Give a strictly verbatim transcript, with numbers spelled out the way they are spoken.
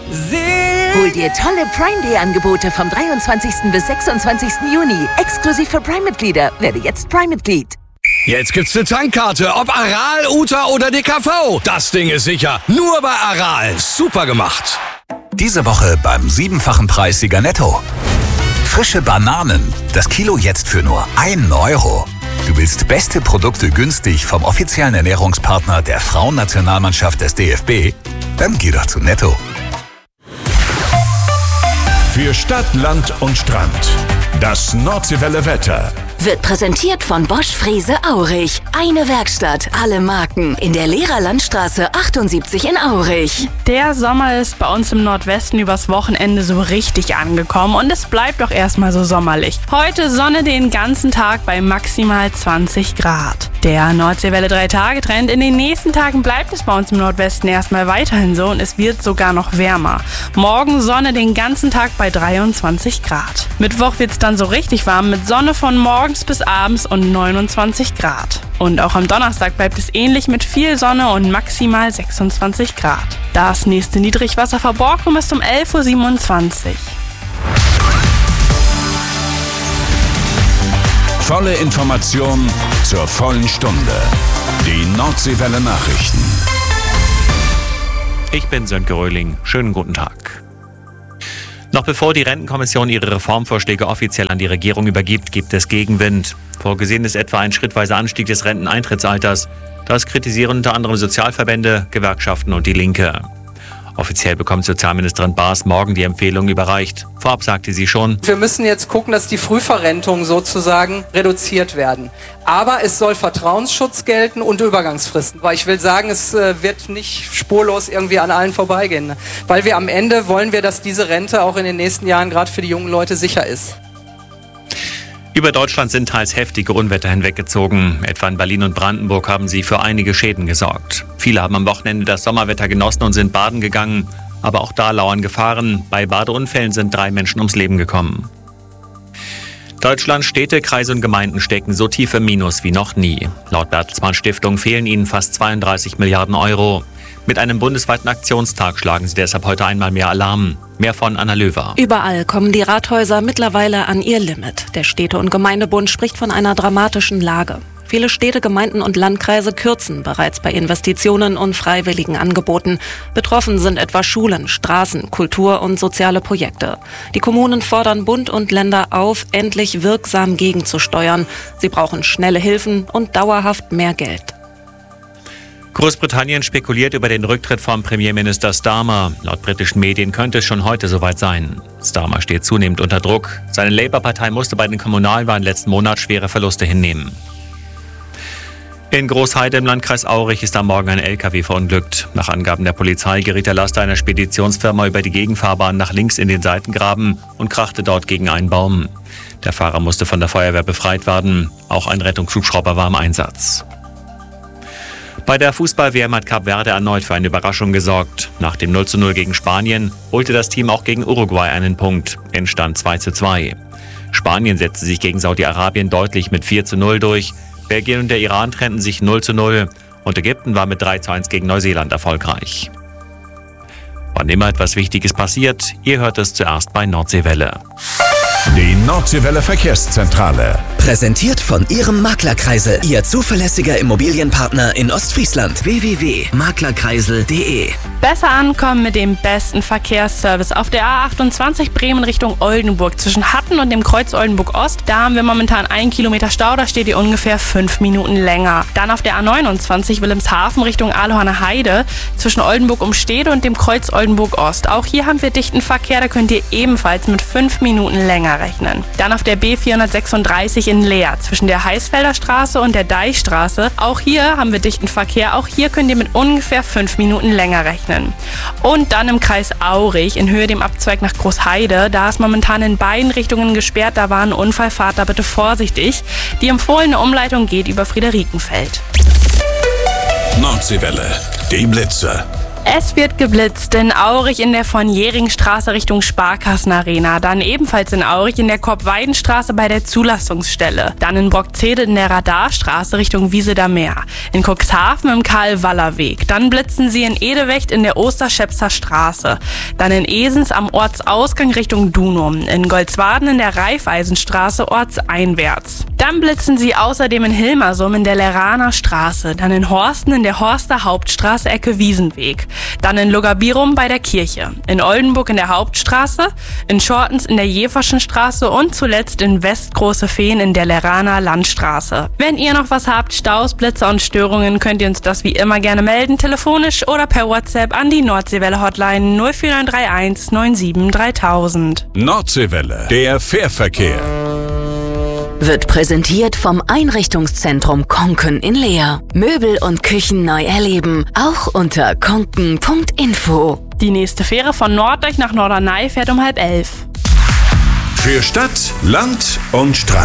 Hol dir tolle Prime-Day-Angebote vom dreiundzwanzigsten bis sechsundzwanzigsten Juni. Exklusiv für Prime-Mitglieder. Werde jetzt Prime-Mitglied. Jetzt gibt's eine Tankkarte, ob Aral, Uta oder D K V. Das Ding ist sicher. Nur bei Aral. Super gemacht. Diese Woche beim siebenfachen Preis Sieger Netto. Frische Bananen. Das Kilo jetzt für nur einen Euro. Du willst beste Produkte günstig vom offiziellen Ernährungspartner der Frauennationalmannschaft des D F B? Dann geh doch zu Netto. Für Stadt, Land und Strand. Das Nordseewelle Wetter. Wird präsentiert von Bosch Frese Aurich. Eine Werkstatt, alle Marken. In der Lehrerlandstraße achtundsiebzig in Aurich. Der Sommer ist bei uns im Nordwesten übers Wochenende so richtig angekommen und es bleibt doch erstmal so sommerlich. Heute Sonne den ganzen Tag bei maximal zwanzig Grad. Der Nordseewelle drei Tage Trend. In den nächsten Tagen bleibt es bei uns im Nordwesten erstmal weiterhin so und es wird sogar noch wärmer. Morgen Sonne den ganzen Tag bei dreiundzwanzig Grad. Mittwoch wird es dann so richtig warm mit Sonne von morgens bis abends und neunundzwanzig Grad. Und auch am Donnerstag bleibt es ähnlich mit viel Sonne und maximal sechsundzwanzig Grad. Das nächste Niedrigwasser vor Borkum ist um elf Uhr siebenundzwanzig. Volle Information zur vollen Stunde. Die Nordseewelle Nachrichten. Ich bin Sönke Röhling. Schönen guten Tag. Noch bevor die Rentenkommission ihre Reformvorschläge offiziell an die Regierung übergibt, gibt es Gegenwind. Vorgesehen ist etwa ein schrittweiser Anstieg des Renteneintrittsalters. Das kritisieren unter anderem Sozialverbände, Gewerkschaften und die Linke. Offiziell bekommt Sozialministerin Baas morgen die Empfehlung überreicht. Vorab sagte sie schon: Wir müssen jetzt gucken, dass die Frühverrentungen sozusagen reduziert werden. Aber es soll Vertrauensschutz gelten und Übergangsfristen. Weil ich will sagen, es äh, wird nicht spurlos irgendwie an allen vorbeigehen. Weil wir am Ende wollen wir, dass diese Rente auch in den nächsten Jahren gerade für die jungen Leute sicher ist. Über Deutschland sind teils heftige Unwetter hinweggezogen. Etwa in Berlin und Brandenburg haben sie für einige Schäden gesorgt. Viele haben am Wochenende das Sommerwetter genossen und sind baden gegangen. Aber auch da lauern Gefahren. Bei Badeunfällen sind drei Menschen ums Leben gekommen. Deutschlands Städte, Kreise und Gemeinden stecken so tief im Minus wie noch nie. Laut Bertelsmann Stiftung fehlen ihnen fast zweiunddreißig Milliarden Euro. Mit einem bundesweiten Aktionstag schlagen sie deshalb heute einmal mehr Alarm. Mehr von Anna Löwer. Überall kommen die Rathäuser mittlerweile an ihr Limit. Der Städte- und Gemeindebund spricht von einer dramatischen Lage. Viele Städte, Gemeinden und Landkreise kürzen bereits bei Investitionen und freiwilligen Angeboten. Betroffen sind etwa Schulen, Straßen, Kultur- und soziale Projekte. Die Kommunen fordern Bund und Länder auf, endlich wirksam gegenzusteuern. Sie brauchen schnelle Hilfen und dauerhaft mehr Geld. Großbritannien spekuliert über den Rücktritt von Premierminister Starmer. Laut britischen Medien könnte es schon heute soweit sein. Starmer steht zunehmend unter Druck. Seine Labour-Partei musste bei den Kommunalwahlen letzten Monat schwere Verluste hinnehmen. In Großheide im Landkreis Aurich ist am Morgen ein L K W verunglückt. Nach Angaben der Polizei geriet der Laster einer Speditionsfirma über die Gegenfahrbahn nach links in den Seitengraben und krachte dort gegen einen Baum. Der Fahrer musste von der Feuerwehr befreit werden. Auch ein Rettungshubschrauber war im Einsatz. Bei der Fußball-W M hat Kap Verde erneut für eine Überraschung gesorgt. Nach dem null zu null gegen Spanien holte das Team auch gegen Uruguay einen Punkt. Endstand zwei zu zwei. Spanien setzte sich gegen Saudi-Arabien deutlich mit vier zu null durch. Belgien und der Iran trennten sich null zu null. Und Ägypten war mit drei zu eins gegen Neuseeland erfolgreich. Wann immer etwas Wichtiges passiert, ihr hört es zuerst bei Nordseewelle. Die Nordseewelle Verkehrszentrale. Präsentiert von Ihrem Maklerkreisel, Ihr zuverlässiger Immobilienpartner in Ostfriesland. w w w punkt maklerkreisel punkt de. Besser ankommen mit dem besten Verkehrsservice auf der A achtundzwanzig Bremen Richtung Oldenburg. Zwischen Hatten und dem Kreuz Oldenburg Ost, da haben wir momentan einen Kilometer Stau, da steht ihr ungefähr fünf Minuten länger. Dann auf der A neunundzwanzig Wilhelmshaven Richtung Alohaner Heide, zwischen Oldenburg Umstede und dem Kreuz Oldenburg Ost. Auch hier haben wir dichten Verkehr, da könnt ihr ebenfalls mit fünf Minuten länger rechnen. Dann auf der B vierhundertsechsunddreißig in Leer, zwischen der Heißfelder Straße und der Deichstraße. Auch hier haben wir dichten Verkehr, auch hier könnt ihr mit ungefähr fünf Minuten länger rechnen. Und dann im Kreis Aurich, in Höhe dem Abzweig nach Großheide, da ist momentan in beiden Richtungen gesperrt, da war ein Unfall, fahrt da bitte vorsichtig. Die empfohlene Umleitung geht über Friederikenfeld. Nordseewelle, die Blitze. Es wird geblitzt in Aurich in der von Jähringstraße Richtung Sparkassenarena, dann ebenfalls in Aurich in der Korbweidenstraße bei der Zulassungsstelle, dann in Brockzede in der Radarstraße Richtung Wiesedaer Meer, in Cuxhaven im Karl-Waller-Weg, dann blitzen sie in Edewecht in der Osterschepster Straße, dann in Esens am Ortsausgang Richtung Dunum, in Goldswaden in der Raiffeisenstraße ortseinwärts. Dann blitzen sie außerdem in Hilmersum in der Leraner Straße, dann in Horsten in der Horster Hauptstraße Ecke Wiesenweg, dann in Lugabirum bei der Kirche, in Oldenburg in der Hauptstraße, in Schortens in der Jeverschen Straße und zuletzt in Westgroße Feen in der Leraner Landstraße. Wenn ihr noch was habt, Staus, Blitzer und Störungen, könnt ihr uns das wie immer gerne melden, telefonisch oder per WhatsApp an die Nordseewelle Hotline null vier neun drei eins neun sieben dreitausend. Nordseewelle, der Fährverkehr. Wird präsentiert vom Einrichtungszentrum Konken in Leer. Möbel und Küchen neu erleben, auch unter konken punkt info. Die nächste Fähre von Norddeich nach Norderney fährt um halb elf. Für Stadt, Land und Strand.